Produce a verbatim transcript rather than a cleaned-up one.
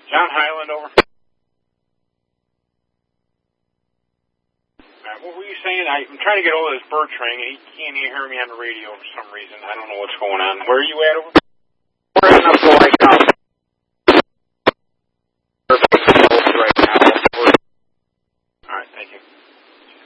John Highland, over. Uh, what were you saying? I, I'm trying to get hold of this Bertrand, and he can't even hear me on the radio for some reason. I don't know what's going on. Where are you at, over? We're heading up to like